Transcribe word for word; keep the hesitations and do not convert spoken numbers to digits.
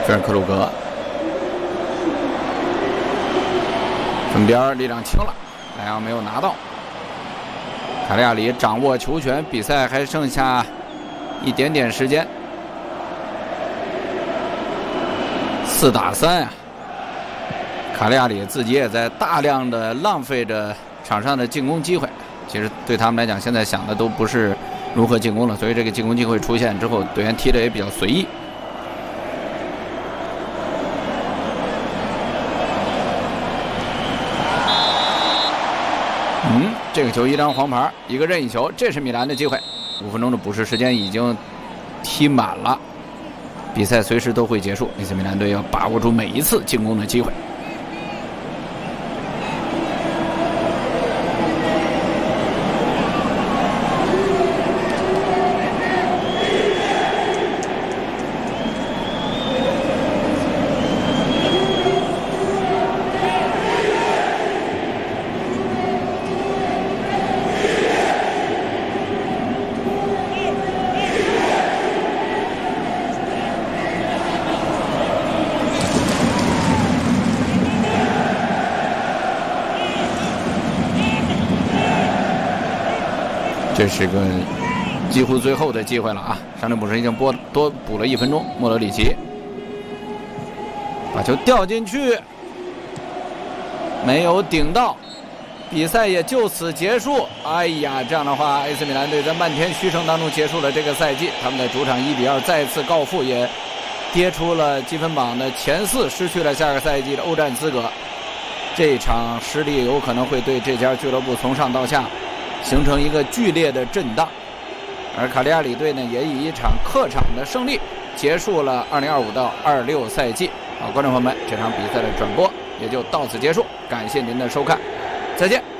菲尔克鲁格分边力量轻了，莱昂没有拿到。卡利亚里掌握球权，比赛还剩下一点点时间，四打三啊！卡利亚里自己也在大量的浪费着场上的进攻机会。其实对他们来讲，现在想的都不是如何进攻了，所以这个进攻机会出现之后，队员踢的也比较随意。嗯，这个球一张黄牌，一个任意球，这是米兰的机会。五分钟的补时时间已经踢满了，比赛随时都会结束。A C米兰队要把握住每一次进攻的机会。这是个几乎最后的机会了啊！上场补时已经多多补了一分钟，莫德里奇把球掉进去，没有顶到，比赛也就此结束。哎呀，这样的话 ，A C 米兰队在漫天嘘声当中结束了这个赛季。他们在主场一比二再次告负，也跌出了积分榜的前四，失去了下个赛季的欧战资格。这场失利有可能会对这家俱乐部从上到下形成一个剧烈的震荡，而卡利亚里队呢，也以一场客场的胜利结束了二零二五到二六赛季。好，观众朋友们，这场比赛的转播也就到此结束，感谢您的收看，再见。